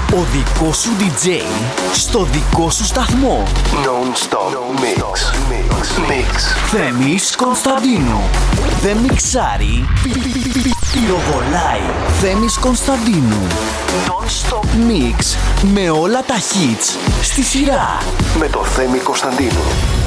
Ο δικός σου DJ στο δικό σου σταθμό. Non-stop mix. Θέμης Κωνσταντίνου. Δεν μιξάρει, πυροβολάει. Θέμης Κωνσταντίνου. Non-stop mix με όλα τα hits στη σειρά. Με το Θέμη Κωνσταντίνου.